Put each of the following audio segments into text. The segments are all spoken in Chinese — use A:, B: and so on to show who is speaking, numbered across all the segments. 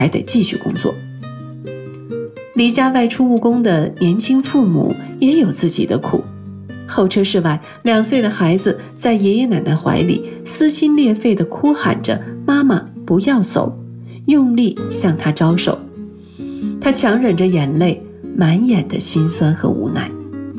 A: 还得继续工作。离家外出务工的年轻父母也有自己的苦，候车室外2岁的孩子在爷爷奶奶怀里撕心裂肺地哭喊着妈妈不要走，用力向他招手。他强忍着眼泪，满眼的心酸和无奈。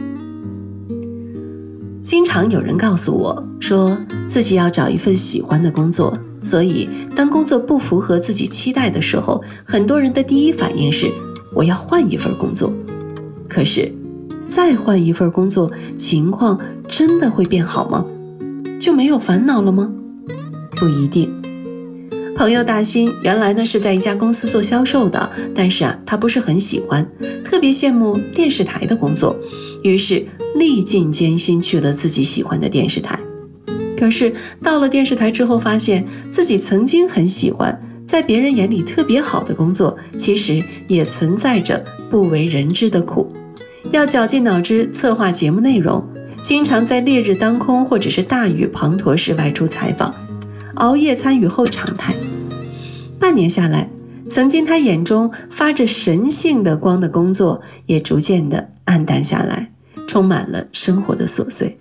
A: 经常有人告诉我说自己要找一份喜欢的工作，所以当工作不符合自己期待的时候，很多人的第一反应是我要换一份工作。可是再换一份工作，情况真的会变好吗？就没有烦恼了吗？不一定。朋友大新原来呢是在一家公司做销售的，但是他不是很喜欢，特别羡慕电视台的工作，于是历尽艰辛去了自己喜欢的电视台。可是到了电视台之后，发现自己曾经很喜欢，在别人眼里特别好的工作，其实也存在着不为人知的苦。要绞尽脑汁策划节目内容，经常在烈日当空或者是大雨滂沱时外出采访，熬夜参与后常态。半年下来，曾经他眼中发着神性的光的工作，也逐渐的暗淡下来，充满了生活的琐碎。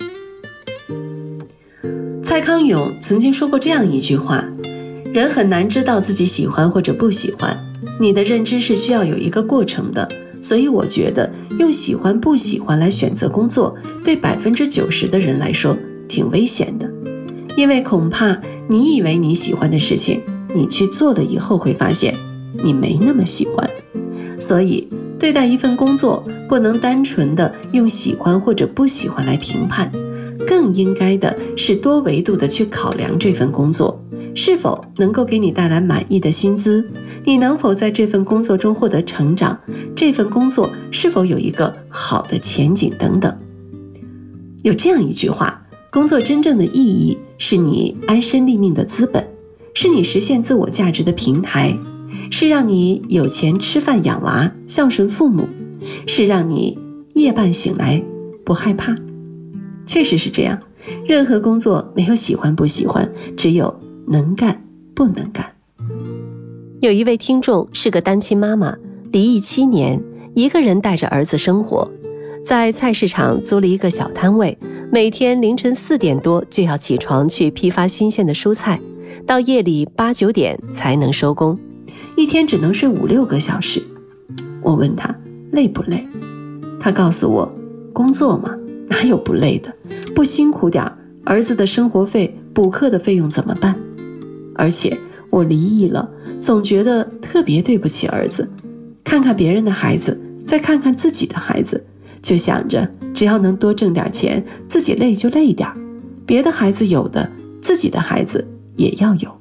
A: 蔡康永曾经说过这样一句话：人很难知道自己喜欢或者不喜欢，你的认知是需要有一个过程的。所以我觉得用喜欢不喜欢来选择工作，对90%的人来说挺危险的，因为恐怕你以为你喜欢的事情，你去做了以后会发现你没那么喜欢。所以对待一份工作，不能单纯的用喜欢或者不喜欢来评判，更应该的是多维度的去考量这份工作是否能够给你带来满意的薪资，你能否在这份工作中获得成长，这份工作是否有一个好的前景等等。有这样一句话，工作真正的意义是你安身立命的资本，是你实现自我价值的平台，是让你有钱吃饭养娃孝顺父母，是让你夜半醒来不害怕。确实是这样，任何工作没有喜欢不喜欢，只有能干不能干。有一位听众是个单亲妈妈，离异7年，一个人带着儿子生活，在菜市场租了一个小摊位，每天凌晨4点多就要起床去批发新鲜的蔬菜，到夜里8、9点才能收工，一天只能睡5、6个小时。我问他累不累，他告诉我，工作嘛，哪有不累的，不辛苦点，儿子的生活费、补课的费用怎么办？而且我离异了，总觉得特别对不起儿子，看看别人的孩子，再看看自己的孩子，就想着只要能多挣点钱，自己累就累点，别的孩子有的，自己的孩子也要有。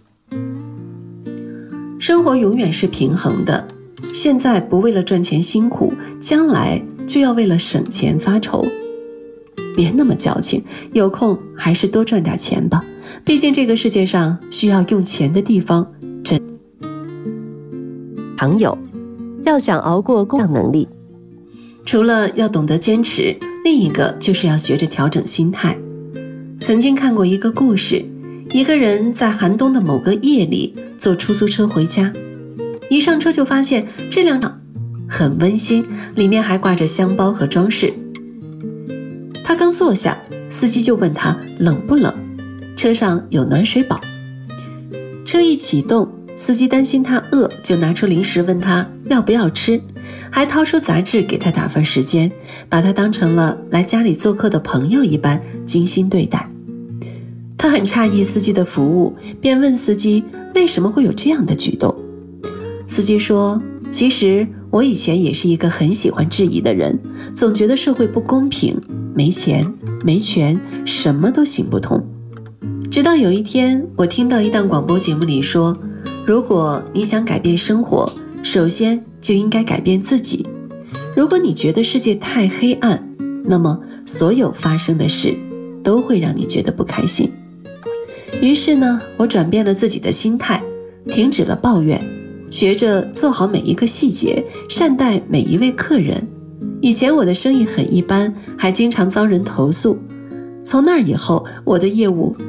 A: 生活永远是平衡的，现在不为了赚钱辛苦，将来就要为了省钱发愁。别那么矫情，有空还是多赚点钱吧，毕竟这个世界上需要用钱的地方真常有。要想熬过工作能力，除了要懂得坚持，另一个就是要学着调整心态。曾经看过一个故事，一个人在寒冬的某个夜里坐出租车回家，一上车就发现这辆车很温馨，里面还挂着香包和装饰。他刚坐下，司机就问他冷不冷，车上有暖水宝。车一启动，司机担心他饿，就拿出零食问他要不要吃，还掏出杂志给他打发时间，把他当成了来家里做客的朋友一般精心对待。他很诧异司机的服务，便问司机为什么会有这样的举动。司机说，其实我以前也是一个很喜欢质疑的人，总觉得社会不公平，没钱没权，什么都行不通。直到有一天，我听到一档广播节目里说，如果你想改变生活，首先就应该改变自己。如果你觉得世界太黑暗，那么所有发生的事都会让你觉得不开心。于是呢，我转变了自己的心态，停止了抱怨，学着做好每一个细节，善待每一位客人。以前我的生意很一般，还经常遭人投诉，从那以后，我的业务